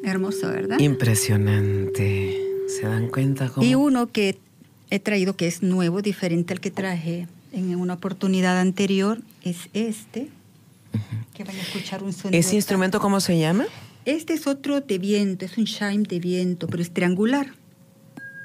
Hermoso, ¿verdad? Impresionante. ¿Se dan cuenta cómo? Y uno que he traído que es nuevo, diferente al que traje en una oportunidad anterior, es este, que van a escuchar un sonido. ¿Ese instrumento cómo se llama? Este es otro de viento, es un chime de viento, pero es triangular.